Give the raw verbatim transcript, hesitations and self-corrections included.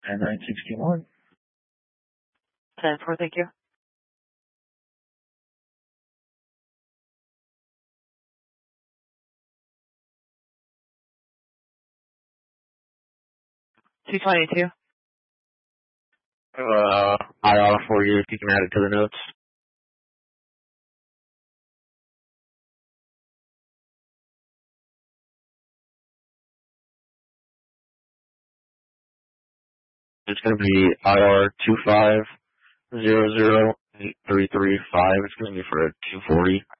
And nine sixty-one. ten four, thank you. two twenty-two. Uh, I R for you if you can add it to the notes. It's going to be I R two five zero zero eight three three five. It's going to be for a two forty.